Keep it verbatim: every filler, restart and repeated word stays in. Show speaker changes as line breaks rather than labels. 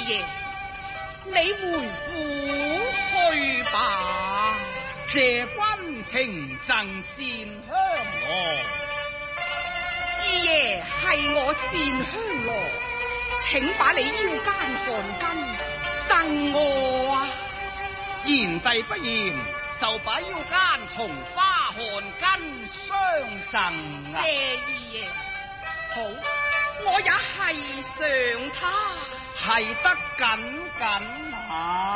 爺，你回府去吧。
謝君情贈線香羅，
二爺係我線香羅，請把你腰間汗巾贈我啊！
賢弟不嫌，就把腰間松花汗巾相贈啊！
謝二爺，好，我也係上他，
係得緊緊啊！